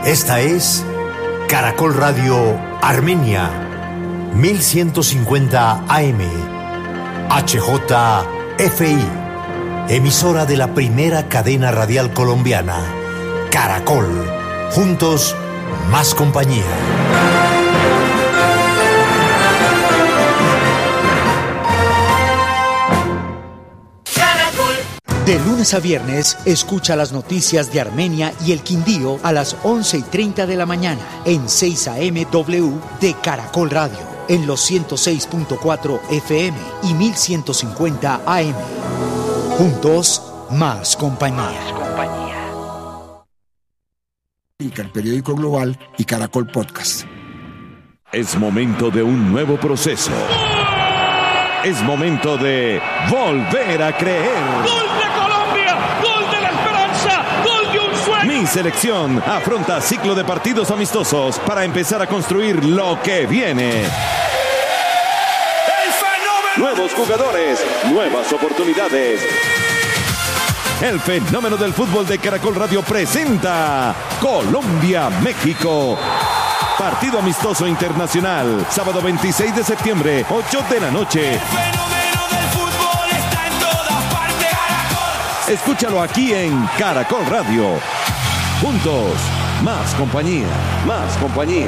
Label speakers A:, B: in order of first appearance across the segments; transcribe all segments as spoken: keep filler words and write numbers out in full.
A: Esta es Caracol Radio Armenia, mil ciento cincuenta A M, H J F I, emisora de la primera cadena radial colombiana, Caracol. Juntos, más compañía.
B: De lunes a viernes, escucha las noticias de Armenia y el Quindío a las once y treinta de la mañana en seis A M W de Caracol Radio, en los ciento seis punto cuatro F M y mil ciento cincuenta A M. Juntos, más compañía. Más compañía.
C: El periódico Global y Caracol Podcast.
D: Es momento de un nuevo proceso. Es momento de volver a creer. Mi selección afronta ciclo de partidos amistosos para empezar a construir lo que viene. ¡El fenómeno! Nuevos jugadores, nuevas oportunidades. El fenómeno del fútbol de Caracol Radio presenta Colombia-México. Partido amistoso internacional, sábado veintiséis de septiembre, ocho de la noche. Escúchalo aquí en Caracol Radio. Juntos, más compañía, más compañía.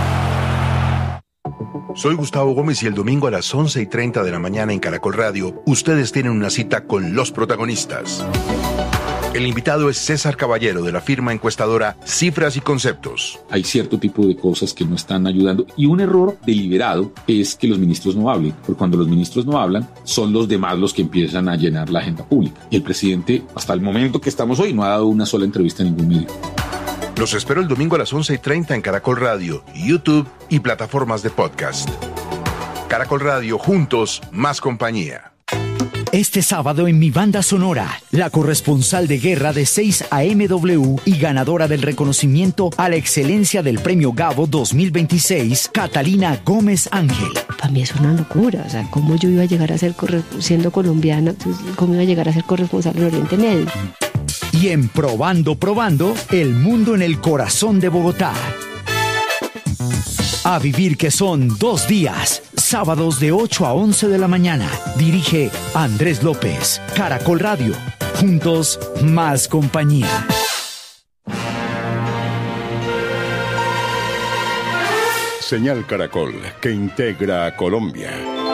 E: Soy Gustavo Gómez y el domingo a las once y treinta de la mañana en Caracol Radio, ustedes tienen una cita con los protagonistas. El invitado es César Caballero, de la firma encuestadora Cifras y Conceptos.
F: Hay cierto tipo de cosas que no están ayudando y un error deliberado es que los ministros no hablen, porque cuando los ministros no hablan, son los demás los que empiezan a llenar la agenda pública. Y el presidente, hasta el momento que estamos hoy, no ha dado una sola entrevista en ningún medio.
E: Los espero el domingo a las once y treinta en Caracol Radio, YouTube y plataformas de podcast. Caracol Radio, juntos, más compañía.
B: Este sábado en Mi Banda Sonora, la corresponsal de guerra de seis A M W y ganadora del reconocimiento a la excelencia del Premio Gabo dos mil veintiséis, Catalina Gómez Ángel.
G: Para mí es una locura, o sea, ¿cómo yo iba a llegar a ser, corre- siendo colombiana, cómo iba a llegar a ser corresponsal en Oriente Medio?
B: Y en Probando, Probando, el mundo en el corazón de Bogotá. A vivir que son dos días, sábados de ocho a once de la mañana. Dirige Andrés López, Caracol Radio. Juntos, más compañía.
H: Señal Caracol, que integra a Colombia.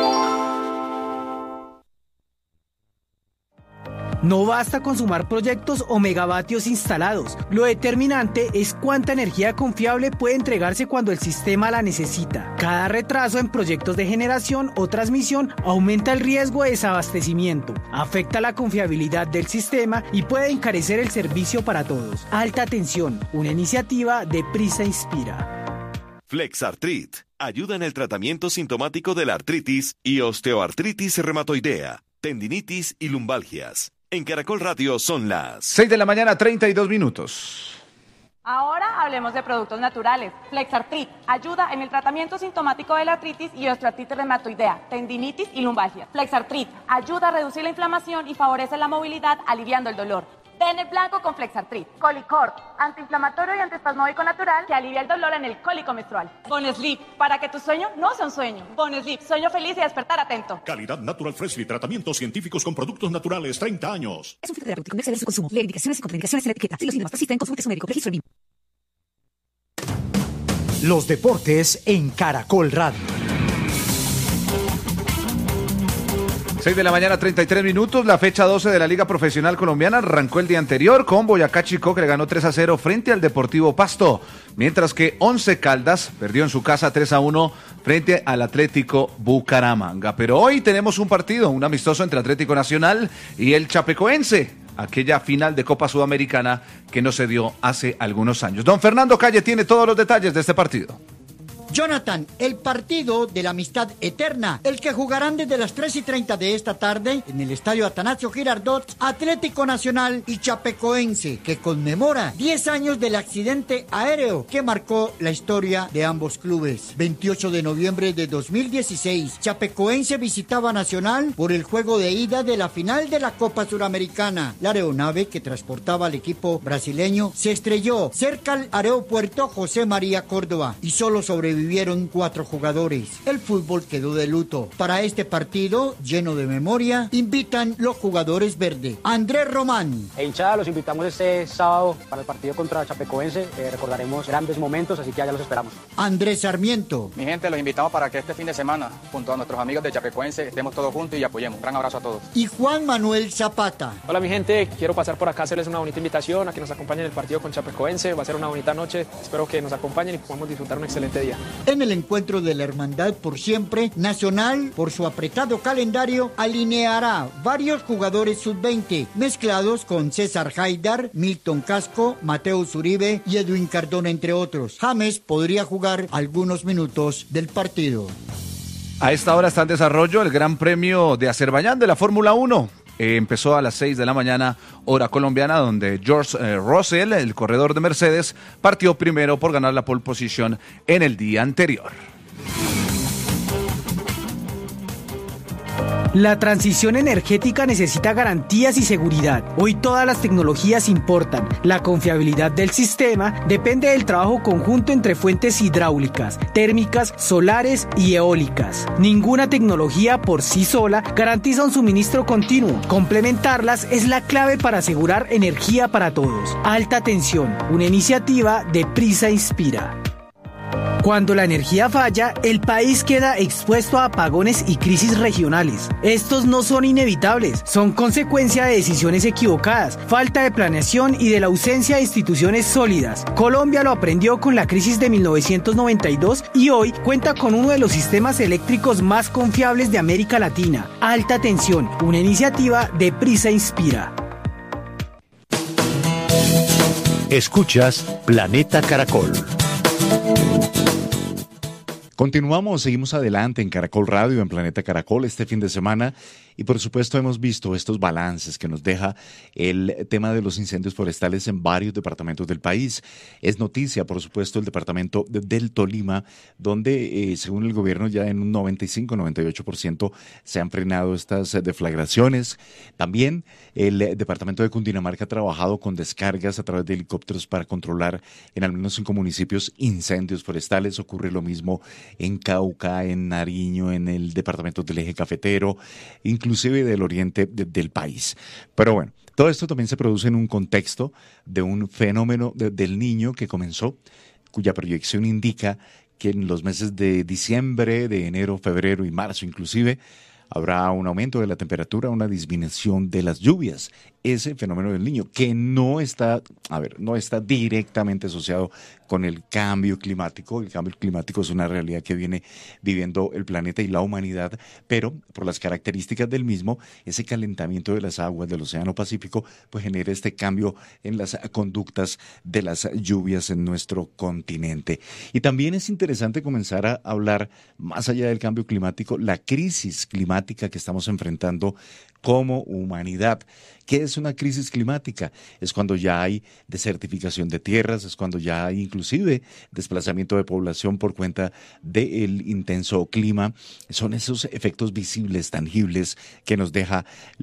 I: No basta con sumar proyectos o megavatios instalados. Lo determinante es cuánta energía confiable puede entregarse cuando el sistema la necesita. Cada retraso en proyectos de generación o transmisión aumenta el riesgo de desabastecimiento, afecta la confiabilidad del sistema y puede encarecer el servicio para todos. Alta tensión, una iniciativa de Prisa Inspira.
D: Flexartrit ayuda en el tratamiento sintomático de la artritis y osteoartritis reumatoidea, tendinitis y lumbalgias. En Caracol Radio son las
J: seis de la mañana, treinta y dos minutos.
K: Ahora hablemos de productos naturales. Flexartrit ayuda en el tratamiento sintomático de la artritis y osteoartritis reumatoidea, tendinitis y lumbalgia. Flexartrit ayuda a reducir la inflamación y favorece la movilidad, aliviando el dolor. Den el blanco con Flexartrit. Colicorp, antiinflamatorio y antiespasmódico natural que alivia el dolor en el cólico menstrual. Bonesleep, para que tu sueño no sea un sueño. Bonesleep, sueño feliz y despertar atento.
L: Calidad Natural Freshly, tratamientos científicos con productos naturales, treinta años.
M: Es un fitoterapéutico, no exceder su consumo. Lee indicaciones y contraindicaciones en la etiqueta. Si los síntomas persisten, consulte a su médico. Registro B I M.
B: Los deportes en Caracol Radio.
J: seis de la mañana, treinta y tres minutos. La fecha doce de la Liga Profesional Colombiana arrancó el día anterior con Boyacá Chicó, que le ganó tres a cero frente al Deportivo Pasto, mientras que Once Caldas perdió en su casa tres a uno frente al Atlético Bucaramanga. Pero hoy tenemos un partido, un amistoso entre Atlético Nacional y el Chapecoense, aquella final de Copa Sudamericana que no se dio hace algunos años. Don Fernando Calle tiene todos los detalles de este partido.
N: Jonathan, el partido de la amistad eterna, el que jugarán desde las tres y treinta de esta tarde en el estadio Atanasio Girardot, Atlético Nacional y Chapecoense, que conmemora diez años del accidente aéreo que marcó la historia de ambos clubes. veintiocho de noviembre de dos mil dieciséis, Chapecoense visitaba Nacional por el juego de ida de la final de la Copa Suramericana. La aeronave que transportaba al equipo brasileño se estrelló cerca al aeropuerto José María Córdoba y solo sobrevivieron cuatro jugadores. El fútbol quedó de luto. Para este partido, lleno de memoria, invitan los jugadores verde. Andrés Román.
O: E hinchada, los invitamos este sábado para el partido contra Chapecoense. Eh, recordaremos grandes momentos, así que allá los esperamos.
N: Andrés Sarmiento.
P: Mi gente, los invitamos para que este fin de semana, junto a nuestros amigos de Chapecoense, estemos todos juntos y apoyemos. Un gran abrazo a todos.
N: Y Juan Manuel Zapata.
Q: Hola mi gente, quiero pasar por acá a hacerles una bonita invitación a que nos acompañen en el partido con Chapecoense. Va a ser una bonita noche. Espero que nos acompañen y podamos disfrutar un excelente día.
N: En el encuentro de la Hermandad por siempre, Nacional, por su apretado calendario, alineará varios jugadores sub veinte, mezclados con César Haidar, Milton Casco, Mateus Uribe y Edwin Cardona, entre otros. James podría jugar algunos minutos del partido.
J: A esta hora está en desarrollo el Gran Premio de Azerbaiyán de la Fórmula uno. Eh, empezó a las seis de la mañana, hora colombiana, donde George eh, Russell, el corredor de Mercedes, partió primero por ganar la pole position en el día anterior.
I: La transición energética necesita garantías y seguridad. Hoy todas las tecnologías importan. La confiabilidad del sistema depende del trabajo conjunto entre fuentes hidráulicas, térmicas, solares y eólicas. Ninguna tecnología por sí sola garantiza un suministro continuo. Complementarlas es la clave para asegurar energía para todos. Alta tensión, una iniciativa de Prisa Inspira. Cuando la energía falla, el país queda expuesto a apagones y crisis regionales. Estos no son inevitables, son consecuencia de decisiones equivocadas, falta de planeación y de la ausencia de instituciones sólidas. Colombia lo aprendió con la crisis de mil novecientos noventa y dos y hoy cuenta con uno de los sistemas eléctricos más confiables de América Latina. Alta tensión, una iniciativa de Prisa Inspira.
A: Escuchas Planeta Caracol.
R: Continuamos, seguimos adelante en Caracol Radio, en Planeta Caracol, este fin de semana. Y por supuesto hemos visto estos balances que nos deja el tema de los incendios forestales en varios departamentos del país. Es noticia, por supuesto, el departamento del Tolima, donde eh, según el gobierno ya en un noventa y cinco, noventa y ocho por ciento se han frenado estas deflagraciones. También el departamento de Cundinamarca ha trabajado con descargas a través de helicópteros para controlar en al menos cinco municipios incendios forestales. Ocurre lo mismo en Cauca, en Nariño, en el departamento del Eje Cafetero, incluso inclusive del oriente de, del país. Pero bueno, todo esto también se produce en un contexto de un fenómeno de, del Niño que comenzó, cuya proyección indica que en los meses de diciembre, de enero, febrero y marzo inclusive, habrá un aumento de la temperatura, una disminución de las lluvias. Ese fenómeno del Niño, que no está, a ver, no está directamente asociado con el cambio climático. El cambio climático es una realidad que viene viviendo el planeta y la humanidad, pero por las características del mismo, ese calentamiento de las aguas del Océano Pacífico, pues genera este cambio en las conductas de las lluvias en nuestro continente. Y también es interesante comenzar a hablar, más allá del cambio climático, la crisis climática que estamos enfrentando como humanidad. ¿Qué es una crisis climática? Es cuando ya hay desertificación de tierras, es cuando ya hay inclusive desplazamiento de población por cuenta del intenso clima. Son esos efectos visibles, tangibles, que nos deja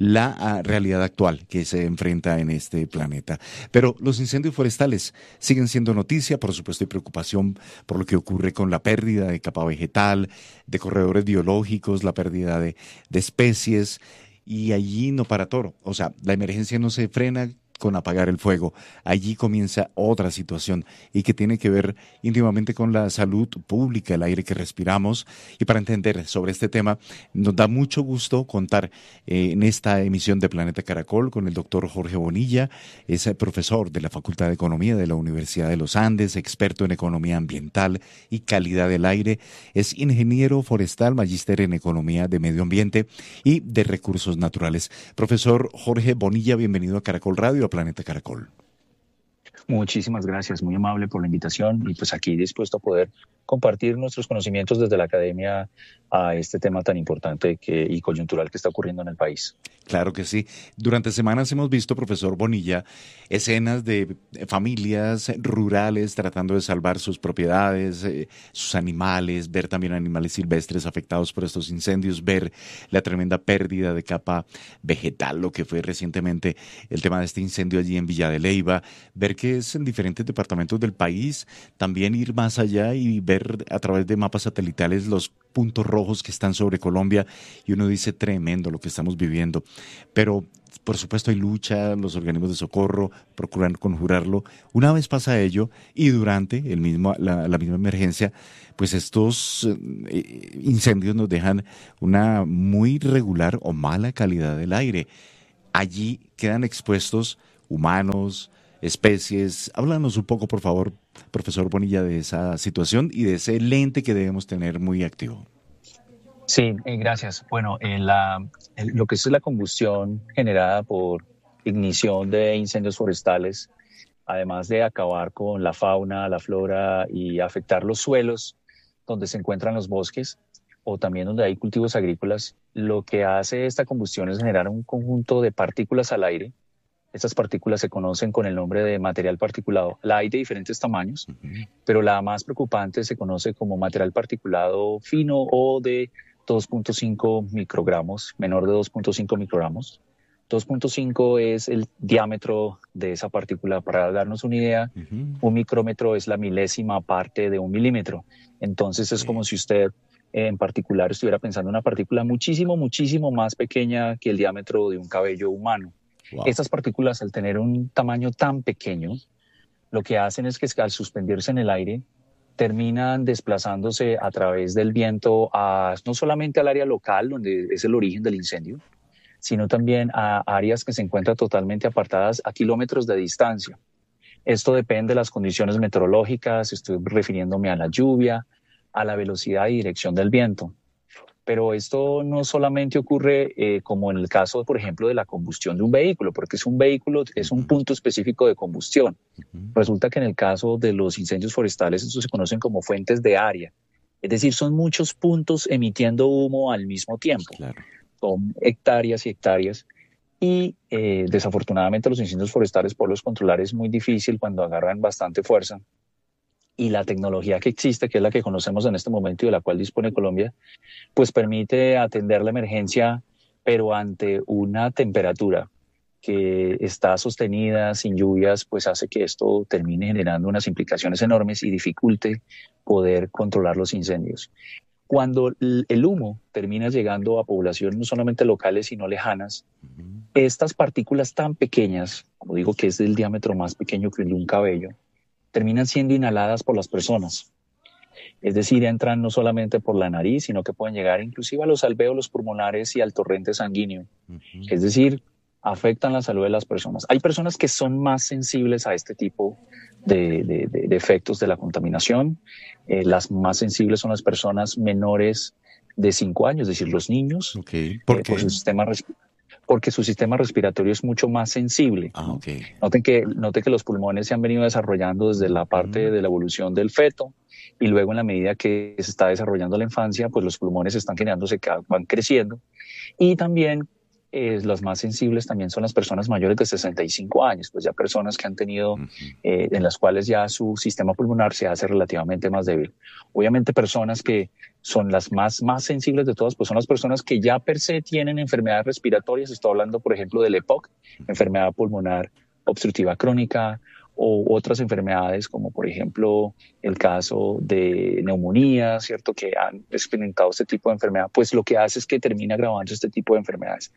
R: la realidad actual que se enfrenta en este planeta. Pero los incendios forestales siguen siendo noticia, por supuesto hay preocupación por lo que ocurre con la pérdida de capa vegetal, de corredores biológicos, la pérdida de, de especies. Y allí no para todo, o sea, la emergencia no se frena con apagar el fuego. Allí comienza otra situación y que tiene que ver íntimamente con la salud pública, el aire que respiramos. Y para entender sobre este tema, nos da mucho gusto contar eh, en esta emisión de Planeta Caracol con el doctor Jorge Bonilla, es profesor de la Facultad de Economía de la Universidad de los Andes, experto en economía ambiental y calidad del aire, es ingeniero forestal, magíster en economía de medio ambiente y de recursos naturales. Profesor Jorge Bonilla, bienvenido a Caracol Radio, a Planeta Caracol.
S: Muchísimas gracias, muy amable por la invitación y pues aquí dispuesto a poder compartir nuestros conocimientos desde la academia a este tema tan importante que, y coyuntural que está ocurriendo en el país.
R: Claro que sí. Durante semanas hemos visto, profesor Bonilla, escenas de familias rurales tratando de salvar sus propiedades, eh, sus animales, ver también animales silvestres afectados por estos incendios, ver la tremenda pérdida de capa vegetal, lo que fue recientemente el tema de este incendio allí en Villa de Leyva, ver que es en diferentes departamentos del país, también ir más allá y ver a través de mapas satelitales los puntos rojos que están sobre Colombia y uno dice tremendo lo que estamos viviendo, pero por supuesto hay lucha, los organismos de socorro procuran conjurarlo. Una vez pasa ello y durante el mismo, la, la misma emergencia, pues estos eh, incendios nos dejan una muy irregular o mala calidad del aire. Allí quedan expuestos humanos, especies. Háblanos un poco, por favor, profesor Bonilla, de esa situación y de ese lente que debemos tener muy activo.
S: Sí, eh, gracias. Bueno, eh, la, el, lo que es la combustión generada por ignición de incendios forestales, además de acabar con la fauna, la flora y afectar los suelos donde se encuentran los bosques o también donde hay cultivos agrícolas, lo que hace esta combustión es generar un conjunto de partículas al aire. Estas partículas se conocen con el nombre de material particulado. La hay de diferentes tamaños, uh-huh. pero la más preocupante se conoce como material particulado fino o de dos punto cinco microgramos, menor de dos punto cinco microgramos. dos punto cinco es el diámetro de esa partícula. Para darnos una idea, uh-huh. un micrómetro es la milésima parte de un milímetro. Entonces es sí. como si usted eh, en particular estuviera pensando en una partícula muchísimo, muchísimo más pequeña que el diámetro de un cabello humano. Wow. Estas partículas, al tener un tamaño tan pequeño, lo que hacen es que al suspendirse en el aire, terminan desplazándose a través del viento a, no solamente al área local, donde es el origen del incendio, sino también a áreas que se encuentran totalmente apartadas a kilómetros de distancia. Esto depende de las condiciones meteorológicas, estoy refiriéndome a la lluvia, a la velocidad y dirección del viento. Pero esto no solamente ocurre eh, como en el caso, por ejemplo, de la combustión de un vehículo, porque es un vehículo, es un punto específico de combustión. Uh-huh. Resulta que en el caso de los incendios forestales, estos se conocen como fuentes de área. Es decir, son muchos puntos emitiendo humo al mismo tiempo. Claro. Son hectáreas y hectáreas. Y eh, desafortunadamente los incendios forestales, poderlos controlar es muy difícil cuando agarran bastante fuerza. Y la tecnología que existe, que es la que conocemos en este momento y de la cual dispone Colombia, pues permite atender la emergencia, pero ante una temperatura que está sostenida, sin lluvias, pues hace que esto termine generando unas implicaciones enormes y dificulte poder controlar los incendios. Cuando el humo termina llegando a poblaciones no solamente locales, sino lejanas, uh-huh. estas partículas tan pequeñas, como digo que es del diámetro más pequeño que el de un cabello, terminan siendo inhaladas por las personas. Es decir, entran no solamente por la nariz, sino que pueden llegar inclusive a los alvéolos pulmonares y al torrente sanguíneo. Uh-huh. Es decir, afectan la salud de las personas. Hay personas que son más sensibles a este tipo de, de, de, de efectos de la contaminación. Eh, las más sensibles son las personas menores de cinco años, es decir, los niños.
R: Okay. ¿Por
S: eh,
R: qué?
S: Por su sistema respiratorio. Porque su sistema respiratorio es mucho más sensible.
R: Ah, okay.
S: Noten que, noten que los pulmones se han venido desarrollando desde la parte mm. de la evolución del feto y luego en la medida que se está desarrollando la infancia, pues los pulmones están generándose, van creciendo. Y también eh, las más sensibles también son las personas mayores de sesenta y cinco años, pues ya personas que han tenido, mm-hmm. eh, en las cuales ya su sistema pulmonar se hace relativamente más débil. Obviamente personas que son las más, más sensibles de todas, pues son las personas que ya per se tienen enfermedades respiratorias. Estoy hablando, por ejemplo, del E P O C, enfermedad pulmonar obstructiva crónica, o otras enfermedades como, por ejemplo, el caso de neumonía, ¿cierto?, que han experimentado este tipo de enfermedad, pues lo que hace es que termina agravando este tipo de enfermedades.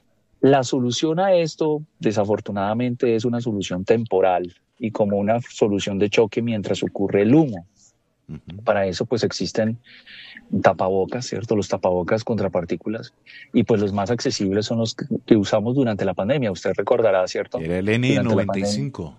S: La solución a esto, desafortunadamente, es una solución temporal y como una solución de choque mientras ocurre el humo. Uh-huh. Para eso, pues existen tapabocas, ¿cierto? Los tapabocas contra partículas. Y pues los más accesibles son los que, que usamos durante la pandemia. Usted recordará, ¿cierto?
R: Era el N noventa y cinco.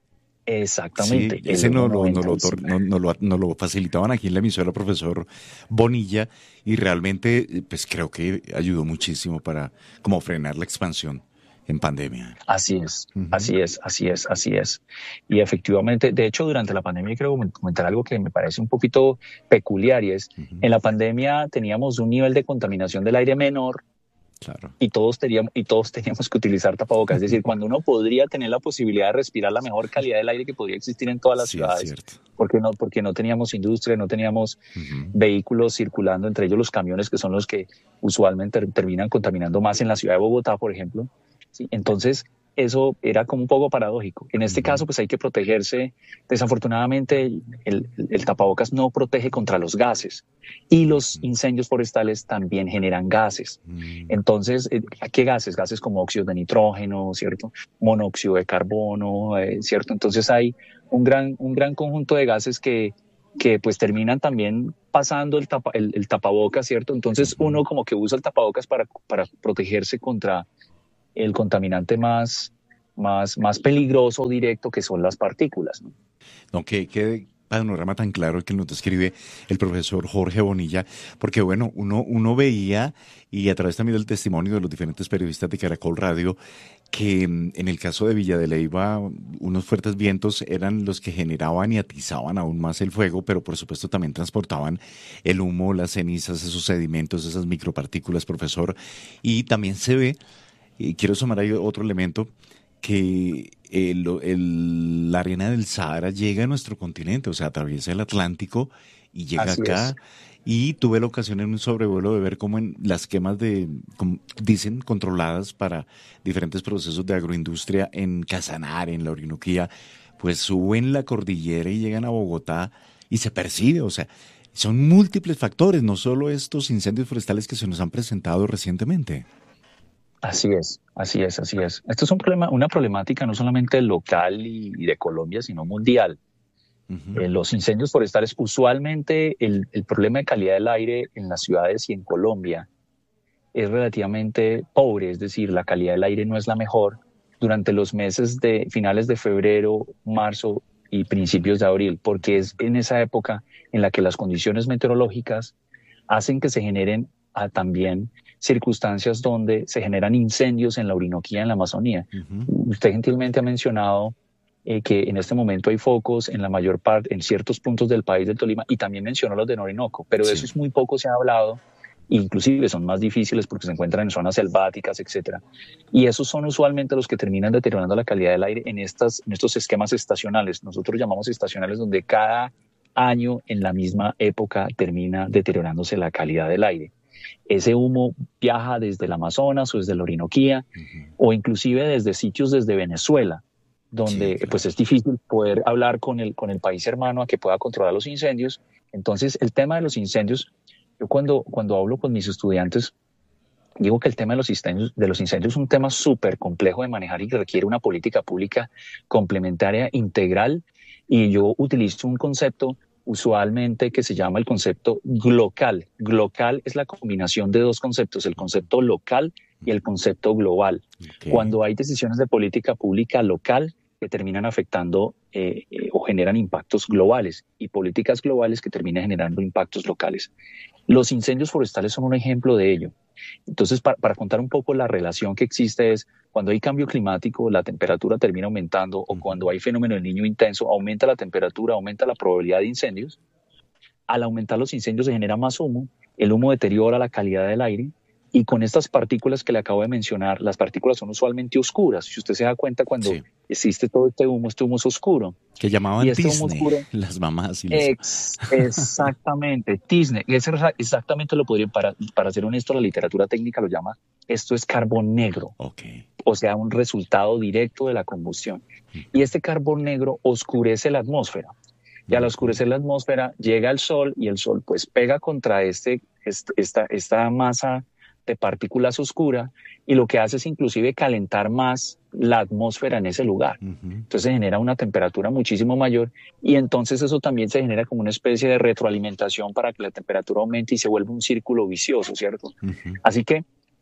S: Exactamente.
R: Sí, ese no lo, no, lo, no, no, lo, no lo facilitaban aquí en la emisora, profesor Bonilla, y realmente pues creo que ayudó muchísimo para como frenar la expansión en pandemia.
S: Así es, uh-huh. así es, así es, así es. Y efectivamente, de hecho, durante la pandemia quiero comentar algo que me parece un poquito peculiar y es, uh-huh. en la pandemia teníamos un nivel de contaminación del aire menor.
R: Claro.
S: Y todos teníamos, y todos teníamos que utilizar tapabocas. Es decir, cuando uno podría tener la posibilidad de respirar la mejor calidad del aire que podría existir en todas las
R: sí,
S: ciudades. Porque no, porque no teníamos industria, no teníamos uh-huh. vehículos circulando, entre ellos los camiones, que son los que usualmente terminan contaminando más en la ciudad de Bogotá, por ejemplo. ¿Sí? Entonces, eso era como un poco paradójico. En este uh-huh. caso, pues hay que protegerse. Desafortunadamente, el, el, el tapabocas no protege contra los gases y los uh-huh. incendios forestales también generan gases. Uh-huh. Entonces, ¿qué gases? Gases como óxidos de nitrógeno, ¿cierto? Monóxido de carbono, eh, ¿cierto? Entonces hay un gran, un gran conjunto de gases que, que pues terminan también pasando el, tapa, el, el tapabocas, ¿cierto? Entonces uh-huh. uno como que usa el tapabocas para, para protegerse contra el contaminante más, más, más peligroso directo, que son las partículas, ¿no?
R: No, que, que panorama tan claro el que nos describe el profesor Jorge Bonilla, porque bueno, uno, uno veía, y a través también del testimonio de los diferentes periodistas de Caracol Radio, que en el caso de Villa de Leyva, unos fuertes vientos eran los que generaban y atizaban aún más el fuego, pero por supuesto también transportaban el humo, las cenizas, esos sedimentos, esas micropartículas, profesor, y también se ve. Y quiero sumar ahí otro elemento, que el, el, la arena del Sahara llega a nuestro continente, o sea, atraviesa el Atlántico y llega Así acá. Es. Y tuve la ocasión en un sobrevuelo de ver cómo en las quemas de, como dicen, controladas para diferentes procesos de agroindustria en Casanare, en la Orinoquía, pues suben la cordillera y llegan a Bogotá y se percibe, o sea, son múltiples factores, no solo estos incendios forestales que se nos han presentado recientemente.
S: Así es, así es, así es. Esto es un problema, una problemática no solamente local y, y de Colombia, sino mundial. Uh-huh. Eh, los incendios forestales, usualmente el, el problema de calidad del aire en las ciudades y en Colombia es relativamente pobre, es decir, la calidad del aire no es la mejor durante los meses de finales de febrero, marzo y principios de abril, porque es en esa época en la que las condiciones meteorológicas hacen que se generen a, también circunstancias donde se generan incendios en la Orinoquía, en la Amazonía. Uh-huh. Usted gentilmente ha mencionado eh, que en este momento hay focos en la mayor parte, en ciertos puntos del país del Tolima, y también mencionó los de Orinoco, pero de sí. eso es muy poco se ha hablado, inclusive son más difíciles porque se encuentran en zonas selváticas, etcétera. Y esos son usualmente los que terminan deteriorando la calidad del aire en, estas, en estos esquemas estacionales. Nosotros llamamos estacionales donde cada año en la misma época termina deteriorándose la calidad del aire. Ese humo viaja desde el Amazonas o desde la Orinoquía uh-huh. o inclusive desde sitios desde Venezuela, donde sí, claro. pues es difícil poder hablar con el, con el país hermano a que pueda controlar los incendios. Entonces el tema de los incendios, yo cuando, cuando hablo con mis estudiantes digo que el tema de los incendios, de los incendios es un tema súper complejo de manejar y que requiere una política pública complementaria integral, y yo utilizo un concepto usualmente que se llama el concepto glocal. Glocal es la combinación de dos conceptos, el concepto local y el concepto global. Okay. Cuando hay decisiones de política pública local que terminan afectando eh, eh, o generan impactos globales, y políticas globales que terminan generando impactos locales. Los incendios forestales son un ejemplo de ello. Entonces, para, para contar un poco la relación que existe es, cuando hay cambio climático, la temperatura termina aumentando, o cuando hay fenómeno del Niño intenso, aumenta la temperatura, aumenta la probabilidad de incendios. Al aumentar los incendios se genera más humo, el humo deteriora la calidad del aire, y con estas partículas que le acabo de mencionar, las partículas son usualmente oscuras. Si usted se da cuenta, cuando sí. existe todo este humo, este humo es oscuro.
R: Que llamaban
S: este
R: tizne,
S: oscuro,
R: las mamás. Y los...
S: ex, exactamente, tizne. Ese exactamente lo podría, para, para ser honesto, la literatura técnica lo llama, esto es carbón negro.
R: Okay.
S: O sea, un resultado directo de la combustión. Uh-huh. Y este carbón negro oscurece la atmósfera. Y al oscurecer la atmósfera, llega el sol, y el sol pues pega contra este, este esta, esta masa de partículas oscuras, y lo que hace es inclusive calentar más la atmósfera en ese lugar. Uh-huh. Entonces se genera una temperatura muchísimo mayor, y entonces eso también se genera como una especie de retroalimentación para que la temperatura aumente y se vuelva un círculo vicioso, ¿cierto? Uh-huh. Así que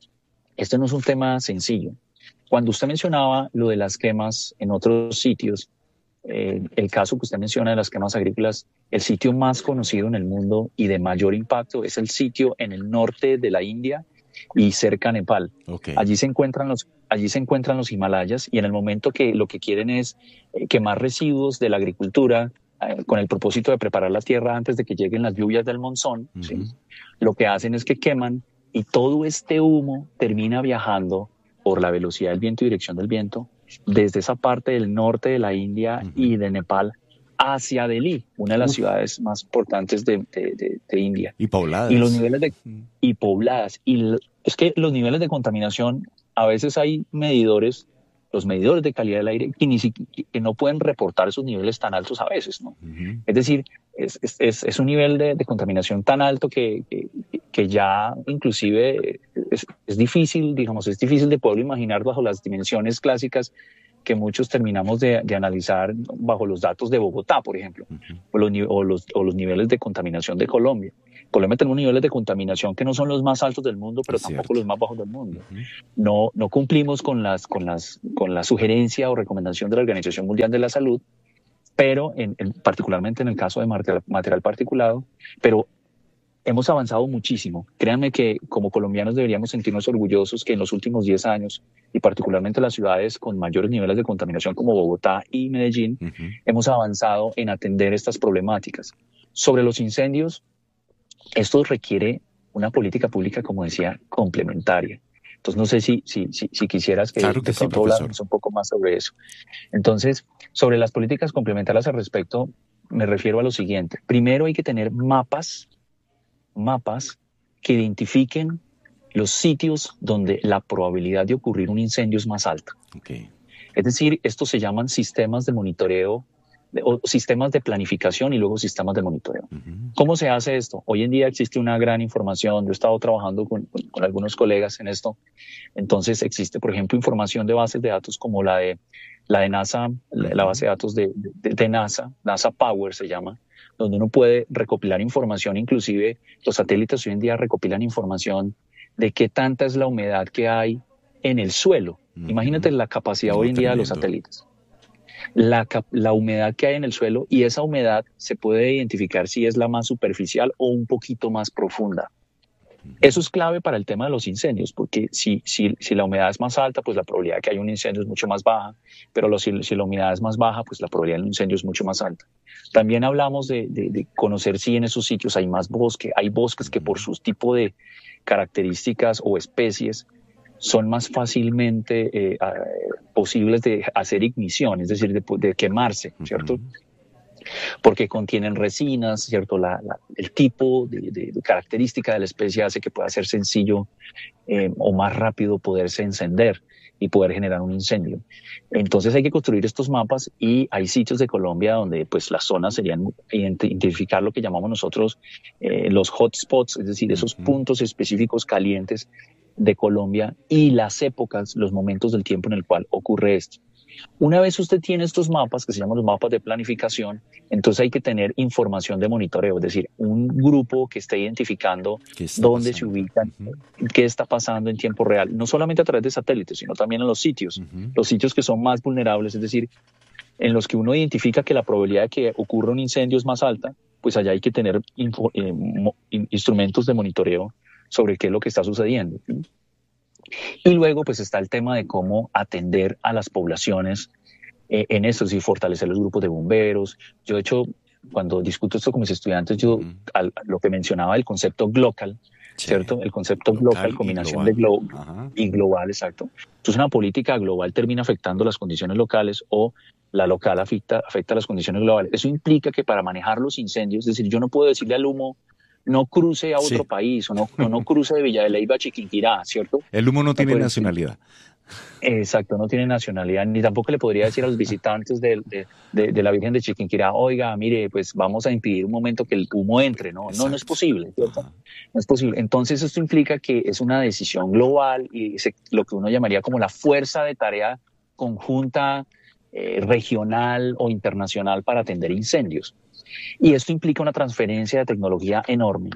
S: este no es un tema sencillo. Cuando usted mencionaba lo de las quemas en otros sitios, eh, el caso que usted menciona de las quemas agrícolas, el sitio más conocido en el mundo y de mayor impacto es el sitio en el norte de la India, y cerca a Nepal.
R: Okay.
S: Allí se encuentran los, allí se encuentran los Himalayas, y en el momento que lo que quieren es eh, quemar residuos de la agricultura eh, con el propósito de preparar la tierra antes de que lleguen las lluvias del monzón, uh-huh. ¿sí? Lo que hacen es que queman, y todo este humo termina viajando por la velocidad del viento y dirección del viento desde esa parte del norte de la India uh-huh. y de Nepal hacia Delhi, una de las Uf. ciudades más importantes de, de, de, de India.
R: Y pobladas.
S: Y los niveles de y pobladas. Y lo, es que los niveles de contaminación, a veces hay medidores, los medidores de calidad del aire, que ni siquiera, que no pueden reportar esos niveles tan altos a veces, ¿no? Uh-huh. Es decir, es, es, es un nivel de, de contaminación tan alto que, que, que ya inclusive es, es difícil, digamos, es difícil de poderlo imaginar bajo las dimensiones clásicas que muchos terminamos de, de analizar bajo los datos de Bogotá, por ejemplo, uh-huh. o, los, o, los, o los niveles de contaminación de Colombia. Colombia tenemos niveles de contaminación que no son los más altos del mundo, pero es tampoco cierto. Los más bajos del mundo. Uh-huh. No, no cumplimos con, las, con, las, con la sugerencia o recomendación de la Organización Mundial de la Salud, pero en, en, particularmente en el caso de material, material particulado, pero hemos avanzado muchísimo. Créanme que como colombianos deberíamos sentirnos orgullosos que en los últimos diez años, y particularmente las ciudades con mayores niveles de contaminación como Bogotá y Medellín, uh-huh. hemos avanzado en atender estas problemáticas. Sobre los incendios, esto requiere una política pública, como decía, complementaria. Entonces no sé si, si, si, si quisieras que,
R: claro que
S: de
R: sí,
S: pronto habláramos un poco más sobre eso. Entonces, sobre las políticas complementarias al respecto, me refiero a lo siguiente. Primero hay que tener mapas mapas que identifiquen los sitios donde la probabilidad de ocurrir un incendio es más alta.
R: Okay.
S: Es decir, estos se llaman sistemas de monitoreo o sistemas de planificación y luego sistemas de monitoreo. Uh-huh. ¿Cómo se hace esto? Hoy en día existe una gran información. Yo he estado trabajando con, con, con algunos colegas en esto. Entonces existe, por ejemplo, información de bases de datos como la de, la de NASA, la, la base de datos de, de, de NASA, NASA Power se llama, donde uno puede recopilar información. Inclusive los satélites hoy en día recopilan información de qué tanta es la humedad que hay en el suelo. Uh-huh. Imagínate la capacidad no, hoy en día de los satélites. La, la humedad que hay en el suelo, y esa humedad se puede identificar si es la más superficial o un poquito más profunda. Eso es clave para el tema de los incendios, porque si, si, si la humedad es más alta, pues la probabilidad de que haya un incendio es mucho más baja, pero lo, si, si la humedad es más baja, pues la probabilidad de un incendio es mucho más alta. También hablamos de, de, de conocer si en esos sitios hay más bosque. Hay bosques que por su tipo de características o especies son más fácilmente eh, posibles de hacer ignición, es decir, de, de quemarse, ¿cierto? Uh-huh. Porque contienen resinas, ¿cierto? La, la, el tipo de, de, de característica de la especie hace que pueda ser sencillo eh, o más rápido poderse encender y poder generar un incendio. Entonces hay que construir estos mapas, y hay sitios de Colombia donde pues las zonas serían identificar lo que llamamos nosotros eh, los hotspots, es decir, esos uh-huh. puntos específicos calientes de Colombia y las épocas, los momentos del tiempo en el cual ocurre esto. Una vez usted tiene estos mapas, que se llaman los mapas de planificación, entonces hay que tener información de monitoreo, es decir, un grupo que esté identificando dónde pasando? se ubican, uh-huh. qué está pasando en tiempo real, no solamente a través de satélites, sino también en los sitios, uh-huh. los sitios que son más vulnerables, es decir, en los que uno identifica que la probabilidad de que ocurra un incendio es más alta, pues allá hay que tener info, eh, mo, instrumentos de monitoreo sobre qué es lo que está sucediendo. Y luego pues está el tema de cómo atender a las poblaciones eh, en esto, es decir, fortalecer los grupos de bomberos. Yo de hecho, cuando discuto esto con mis estudiantes, yo uh-huh. al, lo que mencionaba el concepto GLOCAL, sí. ¿cierto? El concepto GLOCAL, combinación de global uh-huh. y global, exacto. Entonces una política global termina afectando las condiciones locales, o la local afecta, afecta las condiciones globales. Eso implica que para manejar los incendios, es decir, yo no puedo decirle al humo no cruce a otro sí. país, o no, no, no cruce de Villa de Leyva a Chiquinquirá, ¿cierto?
R: El humo no, no tiene
S: puede,
R: nacionalidad.
S: Exacto, no tiene nacionalidad, ni tampoco le podría decir a los visitantes de, de, de, de la Virgen de Chiquinquirá, oiga, mire, pues vamos a impedir un momento que el humo entre, ¿no? No, no es posible, ¿cierto? Uh-huh. No es posible. Entonces esto implica que es una decisión global y se, lo que uno llamaría como la fuerza de tarea conjunta, eh, regional o internacional para atender incendios. Y esto implica una transferencia de tecnología enorme.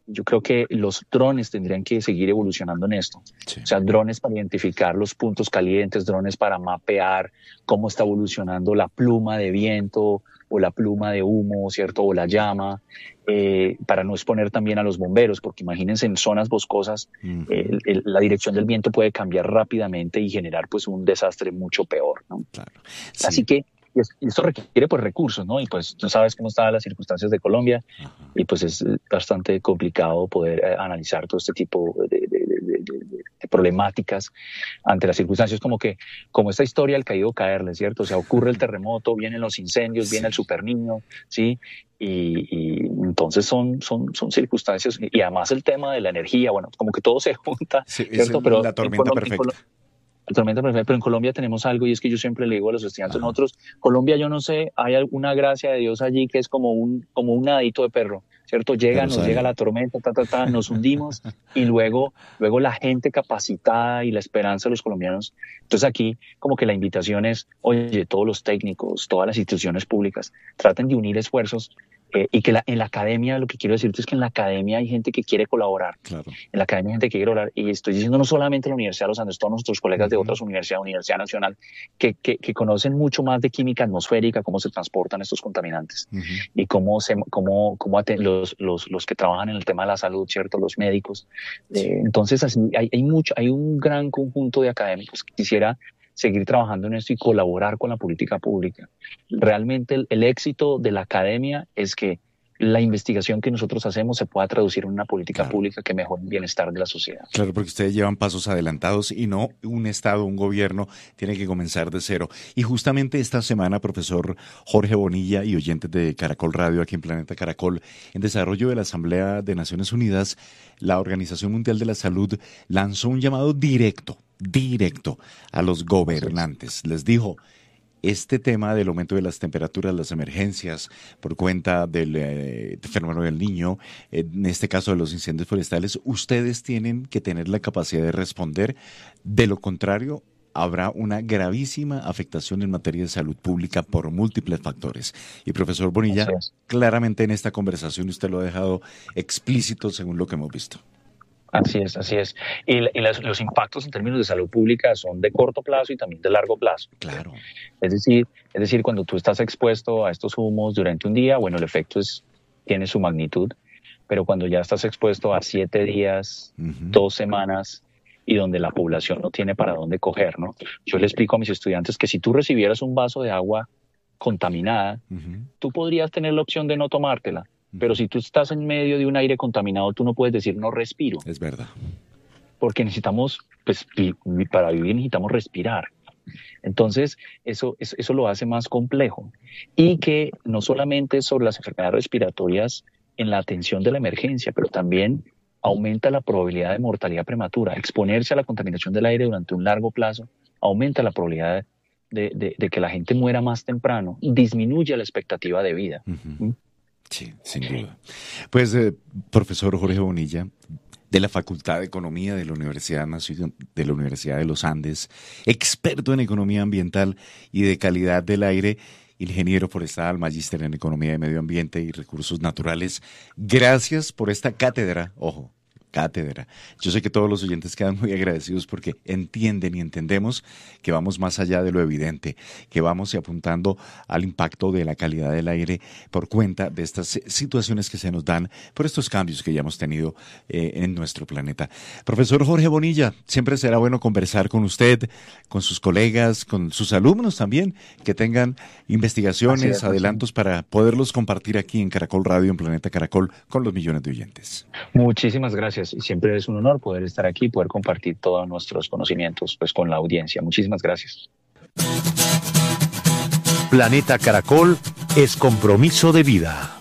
S: yo creo que los drones tendrían que seguir evolucionando en esto. Sí. O sea, drones para identificar los puntos calientes, drones para mapear cómo está evolucionando la pluma de viento o la pluma de humo, ¿cierto? O la llama, eh, para no exponer también a los bomberos, porque imagínense en zonas boscosas, uh-huh. el, el, la dirección del viento puede cambiar rápidamente y generar pues un desastre mucho peor, ¿no? Claro. Sí. Así que y esto requiere pues recursos, ¿no? Y pues tú sabes cómo están las circunstancias de Colombia. Ajá. Y pues es bastante complicado poder eh, analizar todo este tipo de, de, de, de, de, de problemáticas ante las circunstancias, como que, como esta historia del caído caerle, ¿cierto? O sea, ocurre el terremoto, vienen los incendios, sí. viene el superniño, ¿sí? Y, y entonces son, son, son circunstancias, y además el tema de la energía, bueno, como que todo se junta, sí, ¿cierto?
R: Es
S: Pero
R: la tormenta perfecta.
S: Totalmente perfecto, pero en Colombia tenemos algo y es que yo siempre le digo a los estudiantes, Ajá. nosotros, Colombia, yo no sé, hay alguna gracia de Dios allí que es como un, como un nadadito de perro, ¿cierto? Llega, pero nos sabe. llega la tormenta, ta, ta, ta, nos hundimos y luego, luego la gente capacitada y la esperanza de los colombianos. Entonces aquí como que la invitación es, oye, todos los técnicos, todas las instituciones públicas, traten de unir esfuerzos. Eh, y que la, en la academia, lo que quiero decirte es que en la academia hay gente que quiere colaborar. Claro. En la academia hay gente que quiere colaborar. Y estoy diciendo no solamente la Universidad de los Andes, todos nuestros colegas uh-huh. de otras universidades, Universidad Nacional, que, que, que conocen mucho más de química atmosférica, cómo se transportan estos contaminantes uh-huh. y cómo, se, cómo, cómo aten- los, los, los que trabajan en el tema de la salud, ¿cierto? Los médicos. Sí. Eh, entonces, así, hay, hay, mucho, hay un gran conjunto de académicos que quisiera seguir trabajando en esto y colaborar con la política pública. Realmente el, el éxito de la academia es que la investigación que nosotros hacemos se pueda traducir en una política claro. pública que mejore el bienestar de la sociedad.
R: Claro, porque ustedes llevan pasos adelantados y no un Estado, un gobierno tiene que comenzar de cero. Y justamente esta semana, profesor Jorge Bonilla y oyentes de Caracol Radio aquí en Planeta Caracol, en desarrollo de la Asamblea de Naciones Unidas, la Organización Mundial de la Salud lanzó un llamado directo, directo a los gobernantes. Les dijo, este tema del aumento de las temperaturas, las emergencias por cuenta del eh, fenómeno del Niño, en este caso de los incendios forestales, ustedes tienen que tener la capacidad de responder. De lo contrario, habrá una gravísima afectación en materia de salud pública por múltiples factores. Y profesor Bonilla, claramente en esta conversación usted lo ha dejado explícito según lo que hemos visto.
S: Así es, así es. Y, y las, los impactos en términos de salud pública son de corto plazo y también de largo plazo.
R: Claro.
S: Es decir, es decir, cuando tú estás expuesto a estos humos durante un día, bueno, el efecto es, tiene su magnitud, pero cuando ya estás expuesto a siete días, uh-huh. dos semanas, y donde la población no tiene para dónde coger, ¿no? Yo le explico a mis estudiantes que si tú recibieras un vaso de agua contaminada, uh-huh. tú podrías tener la opción de no tomártela. Pero si tú estás en medio de un aire contaminado, tú no puedes decir no respiro.
R: Es verdad.
S: Porque necesitamos, pues para vivir necesitamos respirar. Entonces, eso, eso, eso lo hace más complejo. Y que no solamente sobre las enfermedades respiratorias en la atención de la emergencia, pero también aumenta la probabilidad de mortalidad prematura. Exponerse a la contaminación del aire durante un largo plazo aumenta la probabilidad de, de, de que la gente muera más temprano, disminuye la expectativa de vida.
R: Uh-huh. ¿Mm? Sí, sin duda. Pues, eh, profesor Jorge Bonilla, de la Facultad de Economía de la Universidad Nacional, de la Universidad de los Andes, experto en economía ambiental y de calidad del aire, ingeniero forestal, magíster en economía de medio ambiente y recursos naturales. Gracias por esta cátedra, ojo, cátedra. Yo sé que todos los oyentes quedan muy agradecidos porque entienden y entendemos que vamos más allá de lo evidente, que vamos apuntando al impacto de la calidad del aire por cuenta de estas situaciones que se nos dan por estos cambios que ya hemos tenido eh, en nuestro planeta. Profesor Jorge Bonilla, siempre será bueno conversar con usted, con sus colegas, con sus alumnos también, que tengan investigaciones, es, adelantos para poderlos compartir aquí en Caracol Radio, en Planeta Caracol, con los millones de oyentes.
S: Muchísimas gracias. Y siempre es un honor poder estar aquí y poder compartir todos nuestros conocimientos pues, con la audiencia. Muchísimas gracias.
A: Planeta Caracol es compromiso de vida.